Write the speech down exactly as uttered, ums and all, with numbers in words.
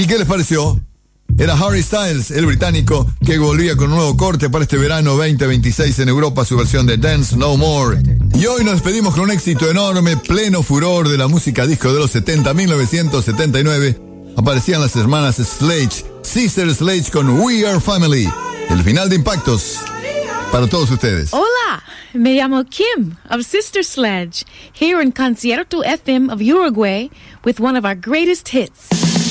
¿Y qué les pareció? Era Harry Styles, el británico, que volvía con un nuevo corte para este verano veinte veintiséis en Europa, su versión de Dance No More. Y hoy nos despedimos con un éxito enorme, pleno furor de la música disco de los setenta, mil novecientos setenta y nueve. Aparecían las hermanas Sledge, Sister Sledge con We Are Family. El final de Impactos para todos ustedes. Hola, me llamo Kim of Sister Sledge, here in Concierto F M of Uruguay with one of our greatest hits.